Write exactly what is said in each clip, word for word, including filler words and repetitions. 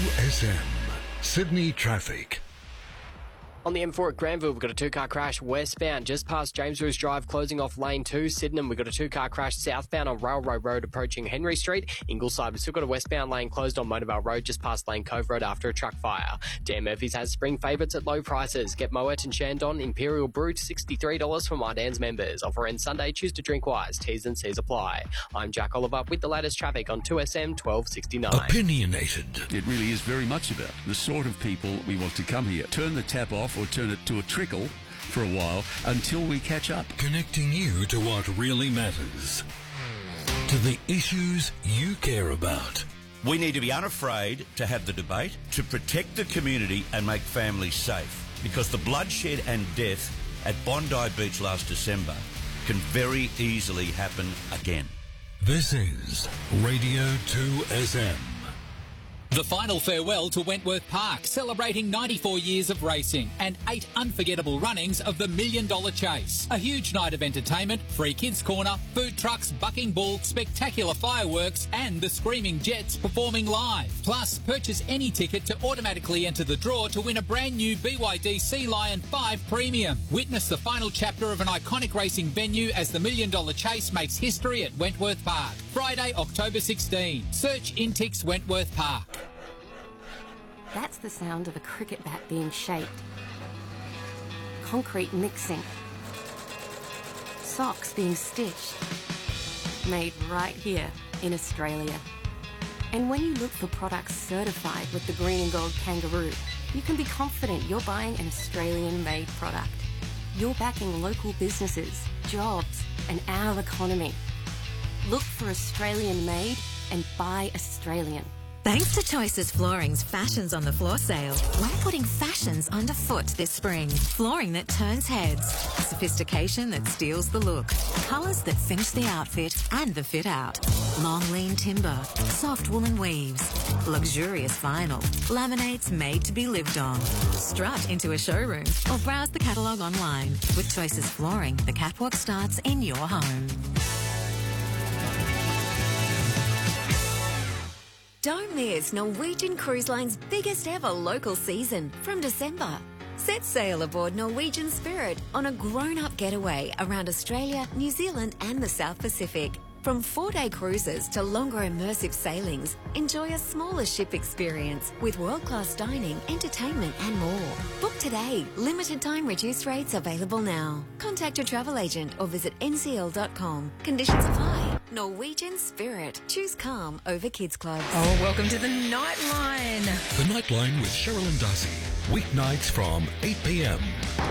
S M. Sydney traffic. On the M four at Granville, we've got a two-car crash westbound just past James Roos Drive, closing off lane two. Sydenham, we've got a two-car crash southbound on Railroad Road approaching Henry Street. Ingleside, we've still got a westbound lane closed on Motorvale Road just past Lane Cove Road after a truck fire. Dan Murphy's has spring favourites at low prices. Get Moet and Shandon Imperial Brut, sixty-three dollars for My Dan's members. Offer ends Sunday. Choose to drink wise. T's and C's apply. I'm Jack Oliver with the latest traffic on two S M twelve sixty-nine. Opinionated. It really is very much about the sort of people we want to come here. Turn the tap off or turn it to a trickle for a while until we catch up. Connecting you to what really matters. To the issues you care about. We need to be unafraid to have the debate, to protect the community and make families safe. Because the bloodshed and death at Bondi Beach last December can very easily happen again. This is Radio two S M. The final farewell to Wentworth Park, celebrating ninety-four years of racing and eight unforgettable runnings of the Million Dollar Chase. A huge night of entertainment, free kids corner, food trucks, bucking bull, spectacular fireworks and the Screaming Jets performing live. Plus, purchase any ticket to automatically enter the draw to win a brand new B Y D Sea Lion five Premium. Witness the final chapter of an iconic racing venue as the Million Dollar Chase makes history at Wentworth Park. Friday, October sixteenth. Search Intix Wentworth Park. That's the sound of a cricket bat being shaped. Concrete mixing. Socks being stitched. Made right here in Australia. And when you look for products certified with the green and gold kangaroo, you can be confident you're buying an Australian-made product. You're backing local businesses, jobs, and our economy. Look for Australian-made and buy Australian. Thanks to Choices Flooring's Fashions on the Floor sale, we're putting fashions underfoot this spring. Flooring that turns heads, sophistication that steals the look, colours that finish the outfit and the fit out. Long lean timber, soft woolen weaves, luxurious vinyl, laminates made to be lived on. Strut into a showroom or browse the catalogue online. With Choices Flooring, the catwalk starts in your home. Don't miss Norwegian Cruise Line's biggest ever local season from December. Set sail aboard Norwegian Spirit on a grown-up getaway around Australia, New Zealand and the South Pacific. From four-day cruises to longer immersive sailings, enjoy a smaller ship experience with world-class dining, entertainment and more. Book today. Limited time reduced rates available now. Contact your travel agent or visit N C L dot com. Conditions apply. Norwegian Spirit. Choose calm over Kids Club. Oh, welcome to the Nightline. The Nightline with Cheryl and Darcy. Weeknights from eight p m.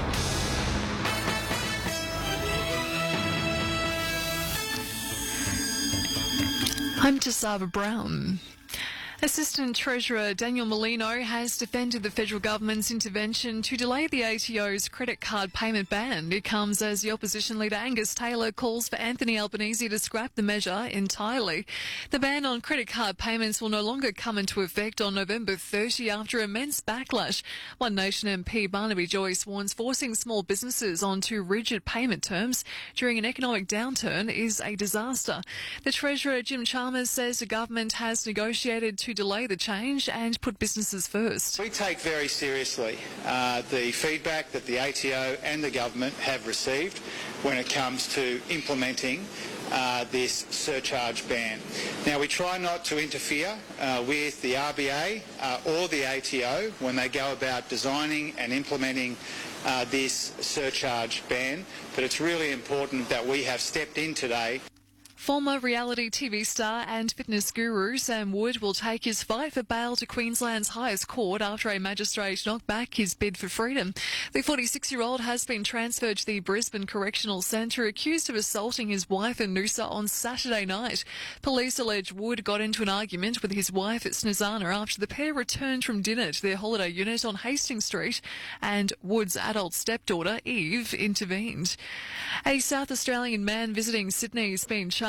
I'm Jasava Brown. Assistant Treasurer Daniel Molino has defended the federal government's intervention to delay the A T O's credit card payment ban. It comes as the opposition leader Angus Taylor calls for Anthony Albanese to scrap the measure entirely. The ban on credit card payments will no longer come into effect on November thirtieth after immense backlash. One Nation M P Barnaby Joyce warns forcing small businesses onto rigid payment terms during an economic downturn is a disaster. The Treasurer Jim Chalmers says the government has negotiated to to delay the change and put businesses first. We take very seriously uh, the feedback that the A T O and the government have received when it comes to implementing uh, this surcharge ban. Now, we try not to interfere uh, with the R B A uh, or the A T O when they go about designing and implementing uh, this surcharge ban, but it's really important that we have stepped in today. Former reality T V star and fitness guru Sam Wood will take his fight for bail to Queensland's highest court after a magistrate knocked back his bid for freedom. The forty-six-year-old has been transferred to the Brisbane Correctional Centre accused of assaulting his wife in Noosa on Saturday night. Police allege Wood got into an argument with his wife at Snezana after the pair returned from dinner to their holiday unit on Hastings Street and Wood's adult stepdaughter Eve intervened. A South Australian man visiting Sydney has been charged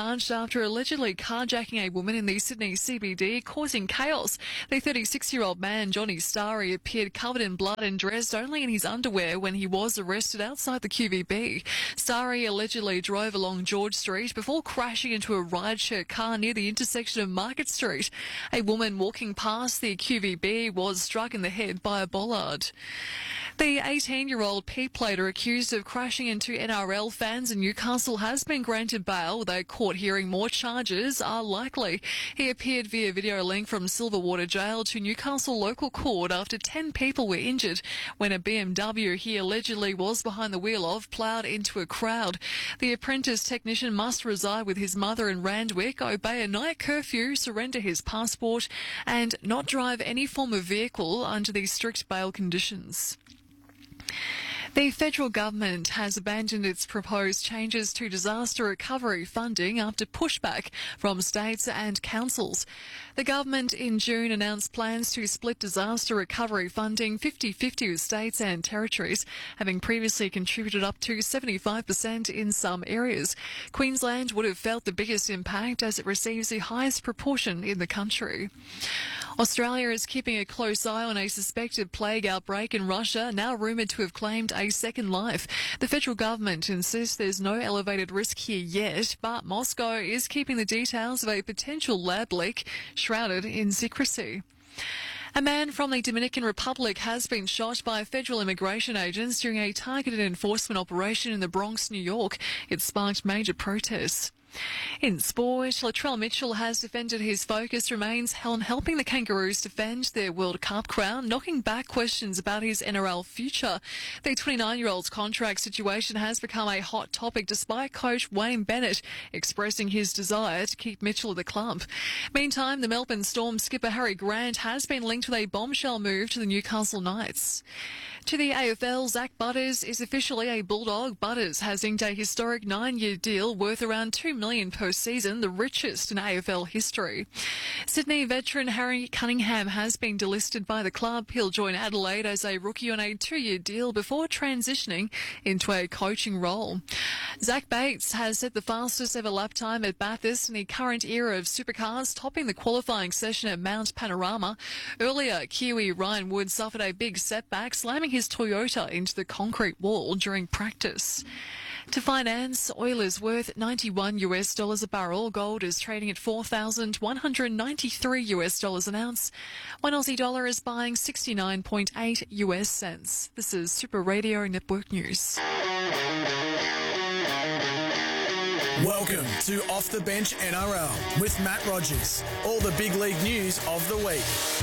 charged after allegedly carjacking a woman in the Sydney C B D, causing chaos. The thirty-six-year-old man, Johnny Starry, appeared covered in blood and dressed only in his underwear when he was arrested outside the Q V B. Starry allegedly drove along George Street before crashing into a rideshare car near the intersection of Market Street. A woman walking past the Q V B was struck in the head by a bollard. The eighteen-year-old P-plater accused of crashing into N R L fans in Newcastle has been granted bail, with a court hearing more charges are likely. He appeared via video link from Silverwater Jail to Newcastle local court after ten people were injured when a B M W he allegedly was behind the wheel of ploughed into a crowd. The apprentice technician must reside with his mother in Randwick, obey a night curfew, surrender his passport and not drive any form of vehicle under these strict bail conditions. The federal government has abandoned its proposed changes to disaster recovery funding after pushback from states and councils. The government in June announced plans to split disaster recovery funding fifty-fifty with states and territories, having previously contributed up to seventy-five percent in some areas. Queensland would have felt the biggest impact as it receives the highest proportion in the country. Australia is keeping a close eye on a suspected plague outbreak in Russia, now rumoured to have claimed a second life. The federal government insists there's no elevated risk here yet, but Moscow is keeping the details of a potential lab leak shrouded in secrecy. A man from the Dominican Republic has been shot by federal immigration agents during a targeted enforcement operation in the Bronx, New York. It sparked major protests. In sport, Latrell Mitchell has defended his focus remains on helping the Kangaroos defend their World Cup crown, knocking back questions about his N R L future. The twenty-nine-year-old's contract situation has become a hot topic despite coach Wayne Bennett expressing his desire to keep Mitchell at the club. Meantime, the Melbourne Storm skipper Harry Grant has been linked with a bombshell move to the Newcastle Knights. To the A F L, Zach Butters is officially a Bulldog. Butters has inked a historic nine-year deal worth around two million dollars per season, the richest in A F L history. Sydney veteran Harry Cunningham has been delisted by the club. He'll join Adelaide as a rookie on a two-year deal before transitioning into a coaching role. Zach Bates has set the fastest ever lap time at Bathurst in the current era of supercars, topping the qualifying session at Mount Panorama. Earlier, Kiwi Ryan Wood suffered a big setback, slamming his Toyota into the concrete wall during practice. To finance, oil is worth ninety-one US dollars a barrel. Gold is trading at four thousand one hundred ninety-three US dollars an ounce. One Aussie dollar is buying sixty-nine point eight US cents. This is Super Radio Network News. Welcome to Off the Bench N R L with Matt Rogers. All the big league news of the week.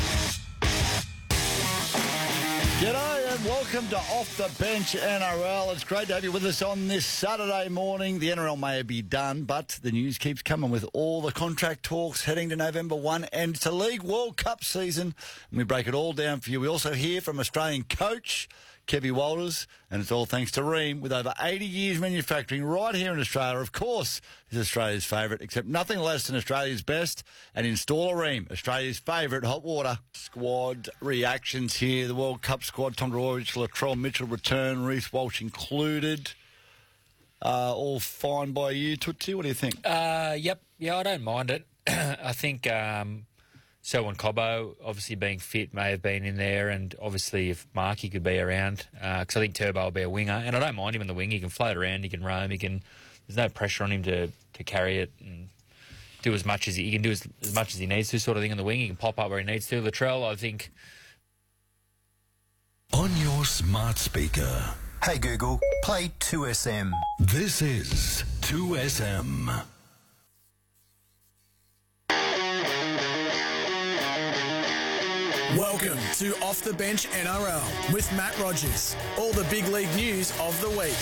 G'day and welcome to Off the Bench N R L. It's great to have you with us on this Saturday morning. The N R L may be done, but the news keeps coming with all the contract talks heading to November first, and it's a League World Cup season, and we break it all down for you. We also hear from Australian coach Kevy Walters, and it's all thanks to Rheem, with over eighty years manufacturing right here in Australia. Of course, is Australia's favourite, except nothing less than Australia's best, and install a Rheem, Australia's favourite hot water. Squad reactions here. The World Cup squad, Tom Gregorowicz, Latrell Mitchell return, Reece Walsh included. Uh, all fine by you, Tootsie? What do you think? Uh, yep. Yeah, I don't mind it. I think... Um Selwyn Cobbo, obviously being fit, may have been in there, and obviously if Markey could be around, because uh, I think Turbo will be a winger, and I don't mind him in the wing. He can float around, he can roam, he can. There's no pressure on him to, to carry it and do as much as he, he can do as, as much as he needs to, sort of thing in the wing. He can pop up where he needs to. Latrell, I think. On your smart speaker. Hey Google, play two S M. This is two S M. Welcome to Off the Bench N R L with Matt Rogers. All the big league news of the week.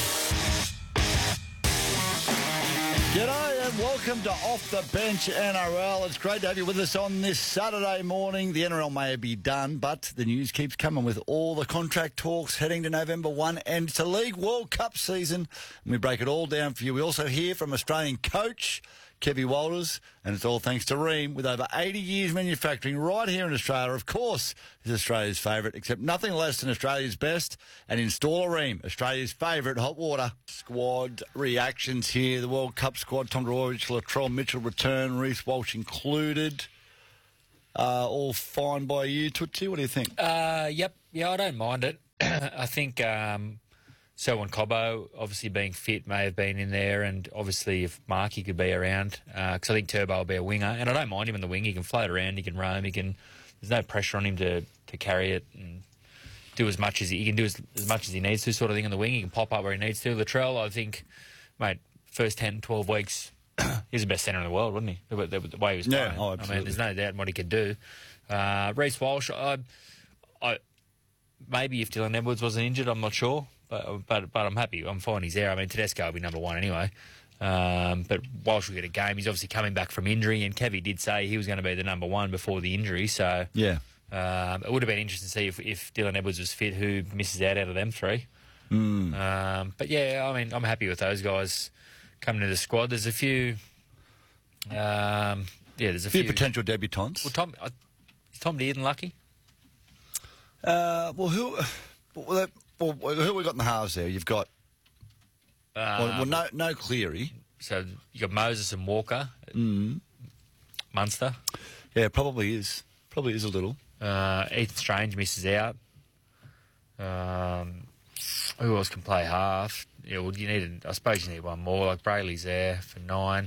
G'day and welcome to Off the Bench N R L. It's great to have you with us on this Saturday morning. The N R L may be done, but the news keeps coming with all the contract talks heading to November first, and it's a League World Cup season, and we break it all down for you. We also hear from Australian coach Kevy Walters, and it's all thanks to Rheem, with over eighty years manufacturing right here in Australia. Of course, is Australia's favourite, except nothing less than Australia's best, and install a Rheem, Australia's favourite hot water. Squad reactions here. The World Cup squad, Tonga Orich, Latrell Mitchell return, Reece Walsh included. Uh, all fine by you, Tootsie? What do you think? Uh, yep. Yeah, I don't mind it. I think um, Selwyn Cobbo, obviously being fit, may have been in there, and obviously if Markey could be around, because I think Turbo will be a winger, and I don't mind him in the wing. He can float around, he can roam, he can. There's no pressure on him to, to carry it and do as much as he, he can do as, as much as he needs to, sort of thing in the wing. He can pop up where he needs to. Latrell, I think, mate, first ten, twelve weeks. He's the best centre in the world, wasn't he? The, the, the way he was playing. Yeah, oh, absolutely. I mean, there's no doubt in what he could do. Uh, Reece Walsh, I, I, maybe if Dylan Edwards wasn't injured, I'm not sure, but but but I'm happy. I'm fine he's there. I mean, Tedesco will be number one anyway. Um, but Walsh will get a game. He's obviously coming back from injury, and Kevy did say he was going to be the number one before the injury. So yeah, um, it would have been interesting to see if, if Dylan Edwards was fit, who misses out out of them three. Mm. Um, but yeah, I mean, I'm happy with those guys coming to the squad. There's a few, um, yeah, there's a, a few, few potential debutants. Well, Tom, uh, is Tom Dearden lucky? Uh, well, who, well, well, who we got in the halves there? You've got, Uh, well, well, no, no Cleary. So you got Moses and Walker, Mm. Munster. Yeah, probably is. Probably is a little. Uh, Ethan Strange misses out. Um, who else can play half? Yeah, well, you need. A, I suppose you need one more. Like Brayley's there for nine.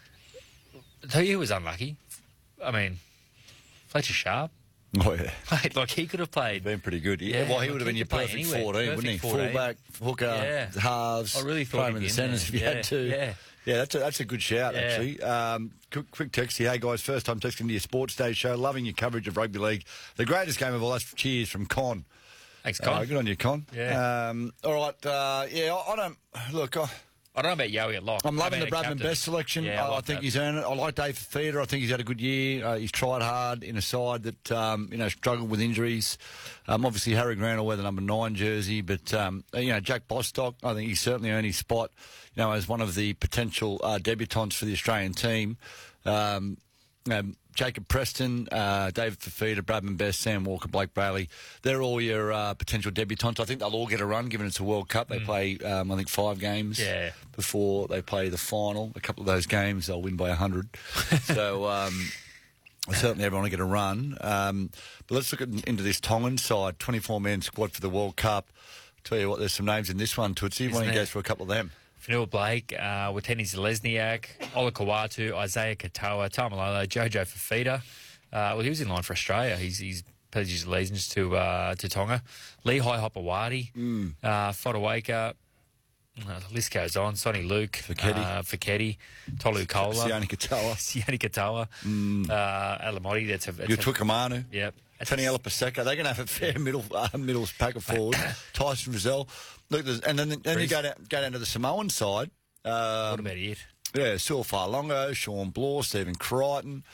So he was unlucky. I mean, Fletcher Sharp. Oh yeah, Mate, like he could have played. Been pretty good. Yeah, Yeah, well, he like would have been he your could play perfect anywhere. fourteen, Perfect wouldn't he? fourteen. Fullback, hooker, Yeah. halves. I really thought throw him he'd in be the in centres there. if you Yeah, had to. yeah. Yeah, that's a, that's a good shout, Yeah. actually. Um, quick, quick text here. Hey, guys, first time texting to your Sports Day show. Loving your coverage of rugby league. The greatest game of all. That's cheers from Con. Thanks, Con. Uh, good on you, Con. Yeah. Um, all right. Uh, yeah, I, I don't... Look, I... I don't know about Yowie at lock. I'm loving I the mean, Bradman captain. Best selection. Yeah, I, I, I like think that. he's earned it. I like Dave Fifita. I think he's had a good year. Uh, he's tried hard in a side that um, you know struggled with injuries. Um, obviously, Harry Grant will wear the number nine jersey, but um, you know Jack Bostock. I think he's certainly earned his spot. You know, as one of the potential uh, debutants for the Australian team. Um, um, Jacob Preston, uh, David Fifita, Bradman Best, Sam Walker, Blake Brayley. They're all your uh, potential debutants. I think they'll all get a run, given it's a World Cup. They Mm. play, um, I think, five games Yeah. before they play the final. A couple of those games, they'll win by one hundred. so um, certainly everyone will get a run. Um, but let's look at, into this Tongan side, twenty-four man squad for the World Cup. Tell you what, there's some names in this one, Tootsie. Why don't you Isn't go there? through a couple of them? Fanua Blake, uh, Wateni Zelezniak, Ola Kawatu, Isaiah Katoa, Tamalolo, Jojo Fifita. Uh, well, he was in line for Australia. He's he's pledged his allegiance to uh, to Tonga. Lehigh Hopewadi, Mm. uh, Fodawaker. Uh, the list goes on. Sonny Luke, Fiketti. uh, Fiketti, Tolu Kola, Sione Katoa. Sione Katoa, Mm. uh, Alamotti. That's a that's a- Utukamanu. Yep. Tony Paseka. They're going to have a fair middle uh, middle pack of forward. Tyson Frizzell. Look, there's- and then then you go down go down to the Samoan side. Um, What about it? Yeah, Sil Farlongo, Sean Bloor, Stephen Crichton,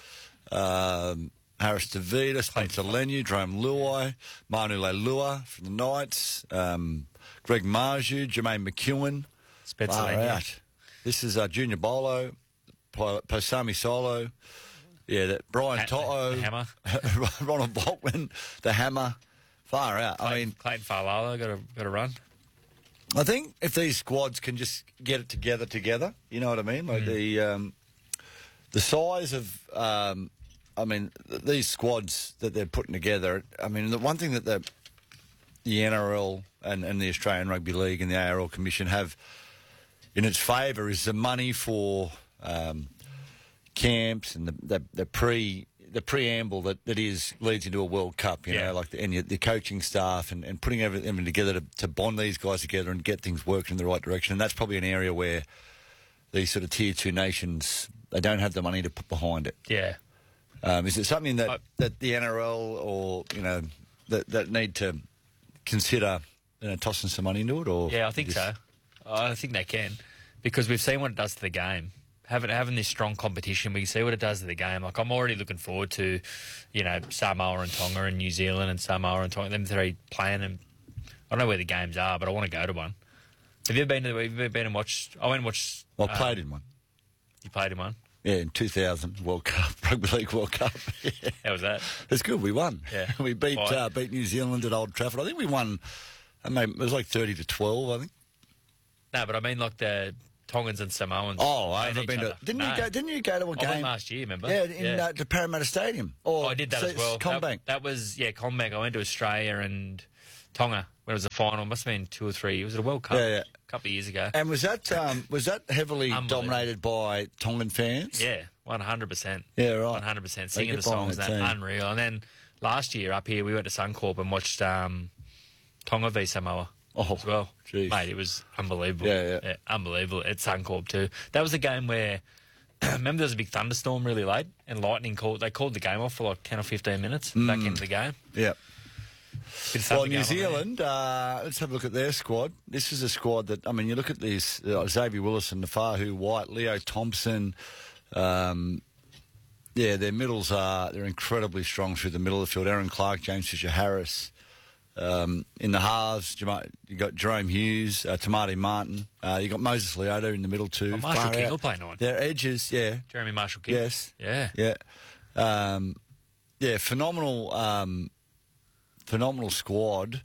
um, Harris DeVita, Spencer Lenu, Jerome Luai, Manu Leilua from the Knights, um, Greg Marju, Jermaine McEwen. Spencer Far Lenu. out. This is uh, Junior Bolo, Po- Posami Solo. Yeah, that Brian Ha- Toto, the Hammer. Ronald Boltman, the Hammer. Far out. I mean, Clayton Falala got a got a run. I think if these squads can just get it together, together, you know what I mean? Like Mm. the um, the size of, um, I mean, th- these squads that they're putting together. I mean, the one thing that the the N R L and, and the Australian Rugby League and the A R L Commission have in its favour is the money for um, camps and the, the, the pre. The preamble that, that is leads into a World Cup, you Yeah. know, like the, and the, the coaching staff and, and putting everything together to, to bond these guys together and get things working in the right direction. And that's probably an area where these sort of tier two nations, they don't have the money to put behind it. Yeah. Um, is it something that, I- that the N R L or, you know, that, that need to consider, you know, tossing some money into it? Or Yeah, I think just- so. I think they can, because we've seen what it does to the game. Having having this strong competition, we see what it does to the game. Like, I'm already looking forward to, you know, Samoa and Tonga and New Zealand and Samoa and Tonga, them three playing. And I don't know where the games are, but I want to go to one. Have you ever been to? Have you ever been and watched? I went and watched. Well, um, played in one. You played in one. Yeah, in two thousand World Cup, Rugby League World Cup. Yeah. How was that? It's good. We won. Yeah. We beat Right. uh, beat New Zealand at Old Trafford. I think we won. I mean, it was like thirty to twelve. I think. No, but I mean like the Tongans and Samoans. Oh, I playing haven't each been to. other. Didn't No. you go? Didn't you go to a I game went last year? Remember? Yeah, in Uh, the Parramatta Stadium. Or Oh, I did that as well. Combank. That, that was yeah, Combank. I went to Australia and Tonga when it was the final. Must have been two or three. It was at a World Cup. Yeah, yeah. A couple of years ago. And was that um, was that heavily Unbelievable. dominated by Tongan fans? Yeah, one hundred percent. Yeah, right. One hundred percent. They Singing get the behind songs, that that team. unreal. And then last year up here, we went to Suncorp and watched um, Tonga v Samoa. Oh, as well. geez. Mate, it was unbelievable. Yeah, yeah. unbelievable. At Suncorp too. That was a game where, remember there was a big thunderstorm really late and lightning called, they called the game off for like ten or fifteen minutes back Mm. into the game. Yeah. Bit of Well, thunder New going on there. Zealand, uh, let's have a look at their squad. This is a squad that, I mean, you look at these, uh, Xavier Willis and Nafahu White, Leo Thompson. Um, yeah, their middles are, they're incredibly strong through the middle of the field. Aaron Clark, James Fisher-Harris. Um, in the halves, you got Jerome Hughes, uh, Tamati Martin. Uh, you got Moses Leota in the middle too. Oh, Marshall Far King out. will play nine. Their edges, yeah. Jeremy Marshall King. Yes. Yeah. Yeah. Um, yeah, phenomenal, um, phenomenal squad.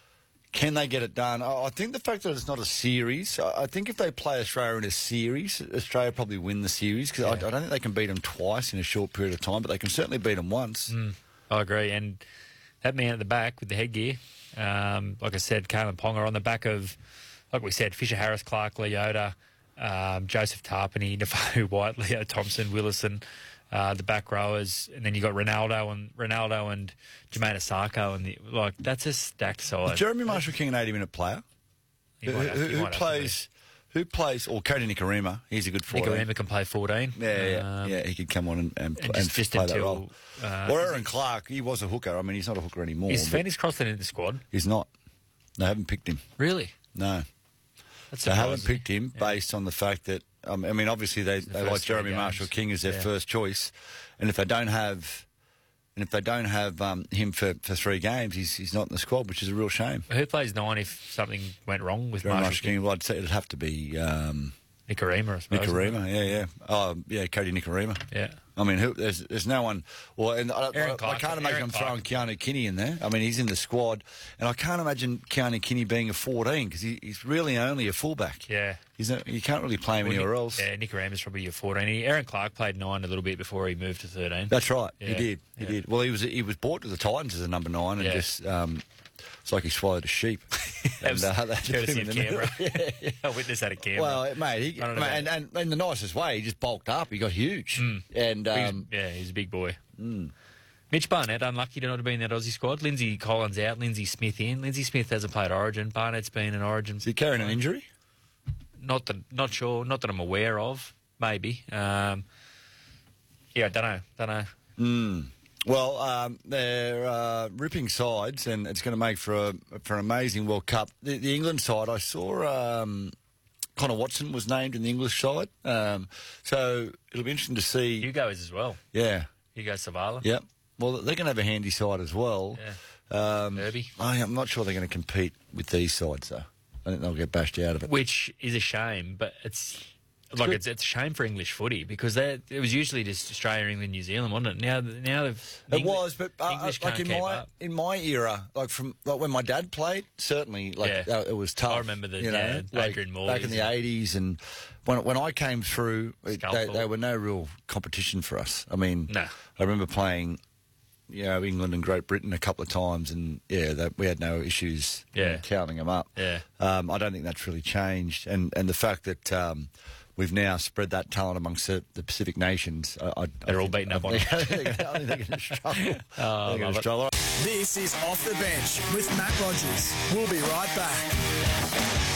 Can they get it done? I I think the fact that it's not a series, I I think if they play Australia in a series, Australia probably win the series because I, I don't think they can beat them twice in a short period of time, but they can certainly beat them once. Mm, I agree. And that man at the back with the headgear, um, like I said, Kalen Ponga on the back of, like we said, Fisher Harris, Clark, Leota, um, Joseph Tarpany, Nafahu White, Leo Thompson, Willison, uh, the back rowers, and then you got Ronaldo and Ronaldo and Jermaine Asako, and the, like that's a stacked side. Is Jeremy Marshall King an eighty-minute player? He Who, might have- who- he who might have to plays? Who plays? Or Cody Nicarima? He's a good fourteen. Nicarima can play fourteen. Yeah, yeah, Um, yeah. He could come on and, and, and and, just- just play that until, role. uh, or Aaron Clark, he was a hooker. I mean, he's not a hooker anymore. Is but Phoenix Crossland in the squad? He's not. They haven't picked him. Really? No. That's They haven't surprising. picked him based on the fact that, um, I mean, obviously they, they first like three Jeremy games. Marshall King as their Yeah. first choice, and if they don't have, and if they don't have um, him for, for three games, he's he's not in the squad, which is a real shame. Who plays nine if something went wrong with Jeremy Marshall Marshall King, well, I'd say it'd have to be um, Nicarima, I suppose. Nicarima, yeah, yeah, oh, yeah, Cody Nicarima. Yeah. I mean, who, there's there's no one. Well, and I, Aaron I, I Clark- can't imagine Aaron them Clark. throwing Keanu Kinney in there. I mean, he's in the squad, and I can't imagine Keanu Kinney being a fourteen because he, he's really only a fullback. Yeah. He's not, you can't really play him Well, anywhere Nick- else. Yeah, Nicarima's probably your fourteen. He, Aaron Clark played nine a little bit before he moved to thirteen. That's right. Yeah. He did. He Yeah. did. Well, he was he was brought to the Titans as a number nine, and Yeah. just um, it's like he swallowed a sheep. That was And, uh, they just courtesy put of him in the Canberra. middle. I witnessed that at Canberra. Well, mate, he, Running mate, about. and, and in the nicest way, he just bulked up. He got huge, and He's- um, yeah, he's a big boy. mm. Mitch Barnett, unlucky to not have been in that Aussie squad. Lindsay Collins out, Lindsay Smith in. Lindsay Smith hasn't played Origin. Barnett's been in Origin. is he carrying an injury? Not that, not sure. Not that I'm aware of. Maybe. Um, yeah, I don't know. Don't know. Mm. Well, um, they're uh, ripping sides, and it's going to make for a for an amazing World Cup. The, the England side, I saw um, Connor Watson was named in the English side, um, so it'll be interesting to see. Hugo is as well. Yeah, Hugo Savala. yep. Well, they're going to have a handy side as well. Yeah. Um, Derby. I, I'm not sure they're going to compete with these sides, though. I think they'll get bashed out of it. Which is a shame, but it's like good. it's it's a shame for English footy because they, it was usually just Australia, England, New Zealand, wasn't it? Now now they've It Engli- was, but uh, English like can't in keep my up. in my era, like from like when my dad played, certainly like Yeah. uh, it was tough. I remember the- you know, yeah, like, Adrian Morleys back in the and- eighties, and when when I came through, it, they, Scalpel. they were no real competition for us. I mean, No. I remember playing, you know, England and Great Britain a couple of times, and yeah, that, we had no issues you know, Yeah. counting them up. Yeah. Um, I don't think that's really changed, and and the fact that. Um, We've now spread that talent amongst the, the Pacific nations. I, I, They're I all think- beating up I on think- I think I think they're going to struggle. Oh, They're going love to it. struggle. This is Off the Bench with Matt Rogers. We'll be right back.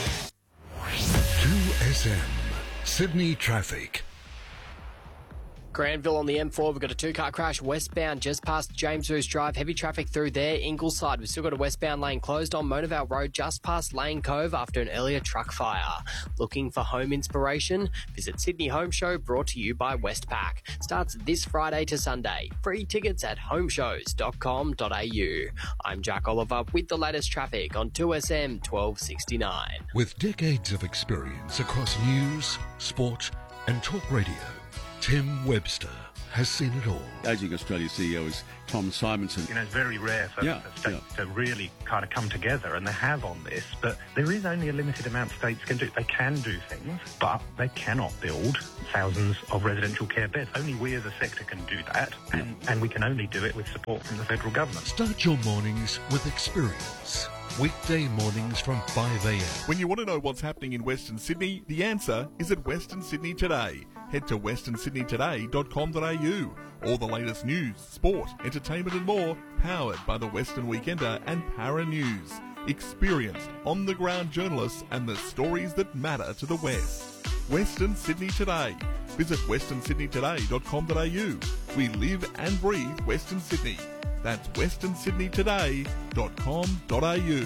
two S M, Sydney traffic. Granville on the M four, we've got a two-car crash westbound just past James Roos Drive. Heavy traffic through there. Ingleside, we've still got a westbound lane closed on Monavale Road just past Lane Cove after an earlier truck fire. Looking for home inspiration? Visit Sydney Home Show, brought to you by Westpac. Starts this Friday to Sunday. Free tickets at home shows dot com dot a u. I'm Jack Oliver with the latest traffic on two S M twelve sixty-nine. With decades of experience across news, sport and talk radio, Tim Webster has seen it all. Aging Australia C E O is Tom Simonson. You know, it's very rare for Yeah, for states yeah. to really kind of come together, and they have on this, but there is only a limited amount states can do. They can do things, but they cannot build thousands of residential care beds. Only we as a sector can do that, and, and we can only do it with support from the federal government. Start your mornings with experience. Weekday mornings from five a m. When you want to know what's happening in Western Sydney, the answer is at Western Sydney Today. Head to western sydney today dot com dot a u. All the latest news, sport, entertainment and more, powered by the Western Weekender and Para News. Experienced, on-the-ground journalists and the stories that matter to the West. Western Sydney Today. Visit western sydney today dot com dot a u. We live and breathe Western Sydney. That's western sydney today dot com dot a u.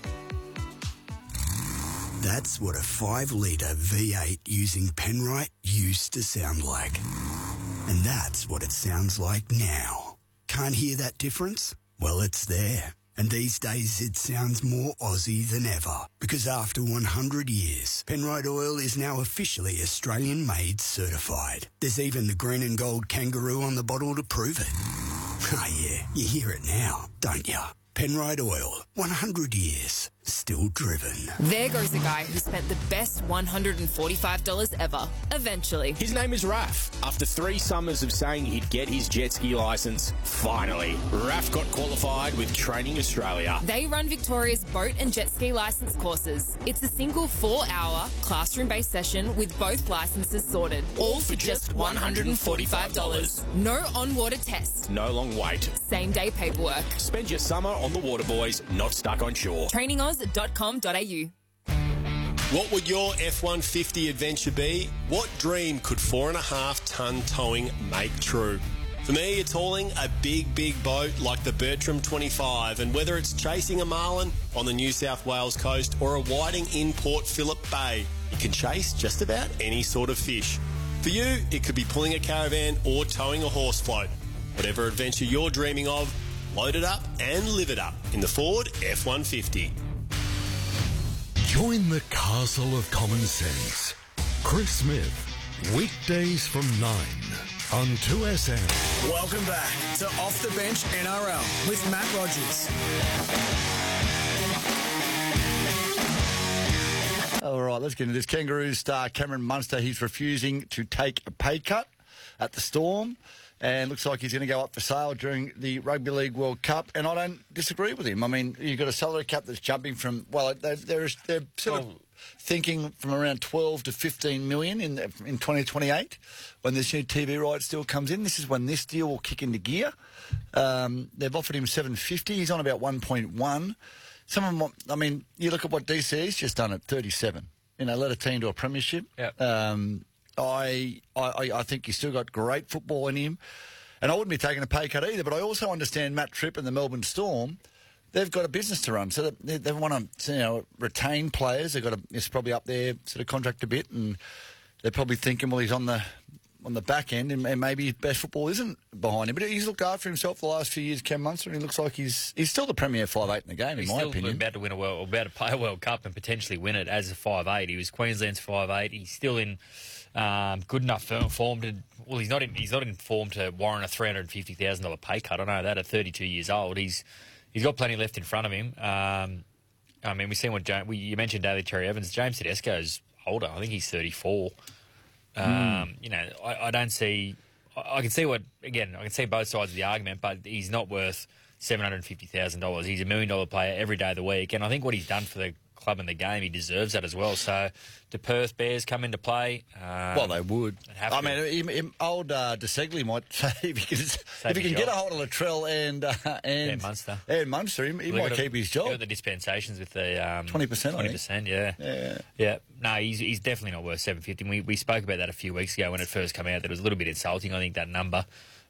That's what a five litre V eight using Penrite used to sound like. And that's what it sounds like now. Can't hear that difference? Well, it's there. And these days it sounds more Aussie than ever. Because after one hundred years, Penrite Oil is now officially Australian-made certified. There's even the green and gold kangaroo on the bottle to prove it. Ah, yeah, you hear it now, don't you? Penrite Oil, one hundred years, still driven. There goes a guy who spent the best one hundred forty-five dollars ever, eventually. His name is Raf. After three summers of saying he'd get his jet ski licence, finally, Raf got qualified with Training Australia. They run Victoria's boat and jet ski licence courses. It's a single four-hour classroom-based session with both licences sorted. All for just one hundred forty-five dollars. No on-water test. No long wait. Same-day paperwork. Spend your summer on the water, boys, not stuck on shore. training oz dot com dot a u. What would your F one fifty adventure be? What dream could four and a half tonne towing make true? For me, it's hauling a big, big boat like the Bertram twenty-five, and whether it's chasing a marlin on the New South Wales coast or a whiting in Port Phillip Bay, you can chase just about any sort of fish. For you, it could be pulling a caravan or towing a horse float. Whatever adventure you're dreaming of, load it up and live it up in the Ford F one fifty. Join the castle of common sense. Chris Smith, weekdays from nine on two S M. Welcome back to Off the Bench N R L with Matt Rogers. All right, let's get into this. Kangaroos star Cameron Munster, he's refusing to take a pay cut at the Storm, and looks like he's going to go up for sale during the Rugby League World Cup, and I don't disagree with him. I mean, you've got a salary cap that's jumping from, well, they're, they're, they're sort of thinking from around twelve to fifteen million in in twenty twenty-eight when this new T V right still comes in. This is when this deal will kick into gear. Um, they've offered him seven fifty. He's on about one point one. Some of them, want, I mean, you look at what D C's just done at thirty-seven. You know, led a team to a premiership. Yep. Um, I, I I think he's still got great football in him. And I wouldn't be taking a pay cut either, but I also understand Matt Tripp and the Melbourne Storm, they've got a business to run. So they, they want to, you know, retain players. They've got a, it's probably up there, sort of contract a bit, and they're probably thinking, well, he's on the on the back end, and, and maybe best football isn't behind him. But he's looked after himself the last few years, Cam Munster, and he looks like he's he's still the premier five eight in the game, He's in my still opinion. about to win a world, about to play a World Cup and potentially win it as a five eight. He was Queensland's five eight. He's still in um, good enough form to. Well, he's not in. He's not in form to warrant a three hundred fifty thousand dollar pay cut. I know that at thirty two years old, he's he's got plenty left in front of him. Um, I mean, we've seen what James, we, you mentioned Daly Terry Evans. James Tedesco's older. I think he's thirty four. Um, mm. You know, I, I don't see. I, I can see what again. I can see both sides of the argument, but he's not worth seven hundred fifty thousand dollars. He's a million dollar player every day of the week, and I think what he's done for the club in the game. He deserves that as well. So, do Perth Bears come into play? Um, Well, they would. have I to. mean, him, him, old uh, De Segli might say if he can, if he his can get job. a hold of Latrell and uh, and Yeah, Munster. and Munster, he, he Look might at keep the- his job. look at the dispensations with the um, twenty percent, I Twenty think. percent, yeah, Yeah. yeah. No, he's he's definitely not worth seven fifty. We we spoke about that a few weeks ago when it first came out. That it was a little bit insulting. I think that number.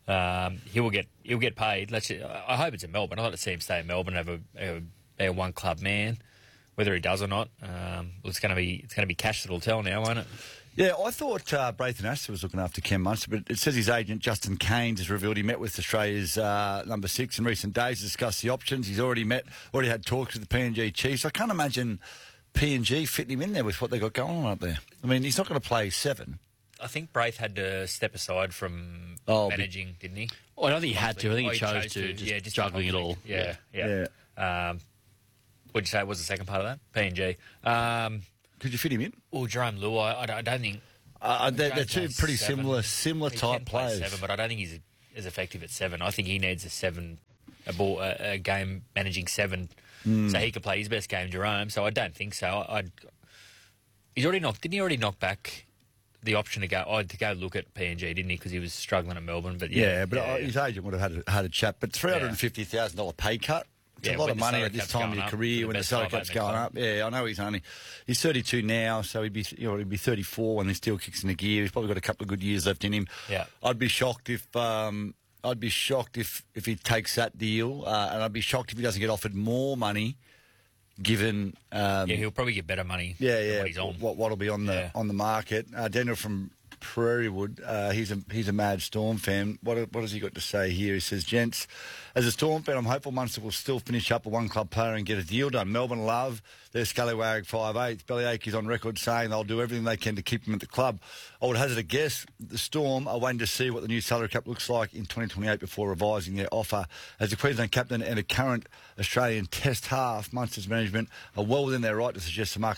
Um, he will get he'll get paid. Let's. I hope it's in Melbourne. I'd like to see him stay in Melbourne and have a, a, be a one club man. Whether he does or not, um, it's going to be it's going to be cash that'll tell now, won't it? Yeah, I thought uh, Braithen Astor was looking after Ken Munster, but it says his agent, Justin Keynes, has revealed he met with Australia's uh, number six in recent days to discuss the options. He's already met, already had talks with the P N G Chiefs. I can't imagine P N G fitting him in there with what they've got going on up there. I mean, he's not going to play seven. I think Braith had to step aside from Oh, managing, didn't he? Well, I don't think he had to. I think Oh, he chose to, just yeah, just juggling it not all. Yeah, yeah. Um, what did you say was the second part of that? P N G. Um, Could you fit him in? Well, Jerome Luai, I, I don't think... Uh, they're, they're James two plays pretty seven. similar, similar He type can play players. Seven, but I don't think he's as effective at seven. I think he needs a seven, a ball, a, a game managing seven, Mm. so he could play his best game, Jerome. So I don't think so. I'd. He's already knocked. Didn't he already knock back the option to go? Oh, to go look at P N G, didn't he? Because he was struggling at Melbourne. But yeah, Yeah, but yeah, uh, his agent would have had a, had a chat. But three hundred and fifty thousand dollar pay cut. It's Yeah, a lot when of the money salary at this cap's time of going your up, career the when the best salary five cap's eight in the going club. up. Yeah, I know he's only he's thirty-two now, so he'd be you know he'd be thirty-four when he still kicks in the gear. He's probably got a couple of good years left in him. Yeah. I'd be shocked if um, I'd be shocked if if he takes that deal, uh, and I'd be shocked if he doesn't get offered more money. Given, um, yeah, he'll probably get better money. yeah, than yeah, what he's on. what what'll be on the Yeah. on the market? Uh, Daniel from Prairie Wood, uh, he's a he's a mad Storm fan. What what has he got to say here? He says, "Gents, as a Storm fan, I'm hopeful Munster will still finish up a one club player and get a deal done. Melbourne love their scallywag five eight. Bellyache is on record saying they'll do everything they can to keep him at the club. I would hazard a guess the Storm are waiting to see what the new salary cap looks like in twenty twenty-eight before revising their offer. As the Queensland captain and a current Australian Test half, Munster's management are well within their right to suggest the market